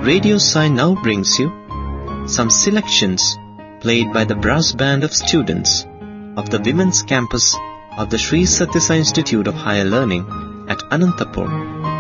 Radio Sai now brings you some selections played by the brass band of students of the women's campus of the Sri Satyasai Institute of Higher Learning at Anantapur.